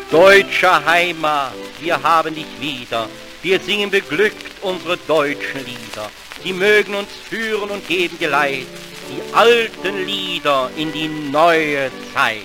Deutscher Heimat, wir haben dich wieder, wir singen beglückt unsere deutschen Lieder. Sie mögen uns führen und geben Geleit, die alten Lieder in die neue Zeit.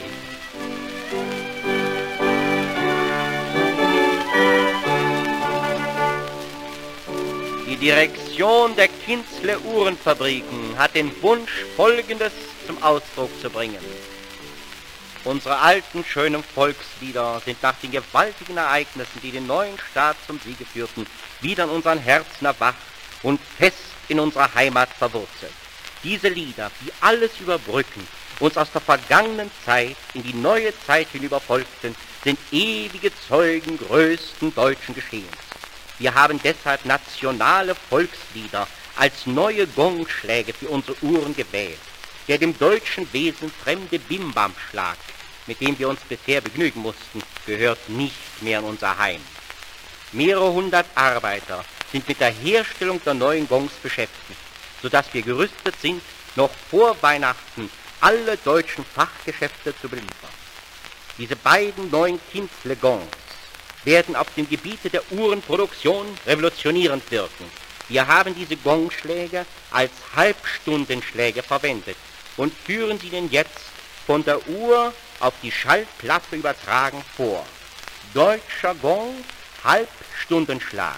Die Direktion der Kinzle Uhrenfabriken hat den Wunsch, Folgendes zum Ausdruck zu bringen. Unsere alten, schönen Volkslieder sind nach den gewaltigen Ereignissen, die den neuen Staat zum Siege führten, wieder in unseren Herzen erwacht und fest in unserer Heimat verwurzelt. Diese Lieder, die alles überbrücken, uns aus der vergangenen Zeit in die neue Zeit hinüber folgten, sind ewige Zeugen größten deutschen Geschehens. Wir haben deshalb nationale Volkslieder als neue Gongschläge für unsere Uhren gewählt. Der dem deutschen Wesen fremde Bimbamschlag, mit dem wir uns bisher begnügen mussten, gehört nicht mehr in unser Heim. Mehrere hundert Arbeiter sind mit der Herstellung der neuen Gongs beschäftigt, sodass wir gerüstet sind, noch vor Weihnachten alle deutschen Fachgeschäfte zu beliefern. Diese beiden neuen Kinzle Gongs werden auf dem Gebiete der Uhrenproduktion revolutionierend wirken. Wir haben diese Gongschläge als Halbstundenschläge verwendet und führen sie denn jetzt von der Uhr auf die Schallplatte übertragen vor. Deutscher Gong, Halbstundenschlag.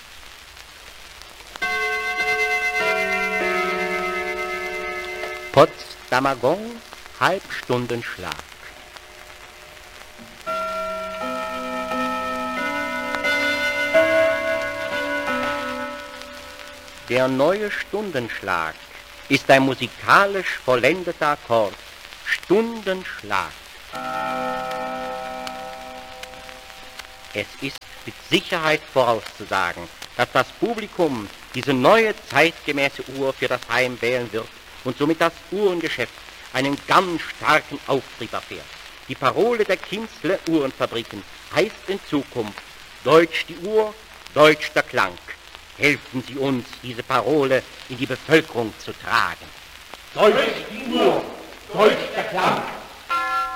Potsdamer Gong, Halbstundenschlag. Der neue Stundenschlag ist ein musikalisch vollendeter Akkord. Stundenschlag. Es ist mit Sicherheit vorauszusagen, dass das Publikum diese neue zeitgemäße Uhr für das Heim wählen wird und somit das Uhrengeschäft einen ganz starken Auftrieb erfährt. Die Parole der Kinzle Uhrenfabriken heißt in Zukunft: Deutsch die Uhr, Deutsch der Klang. Helfen Sie uns, diese Parole in die Bevölkerung zu tragen. Deutsch die Uhr, Deutsch der Klang.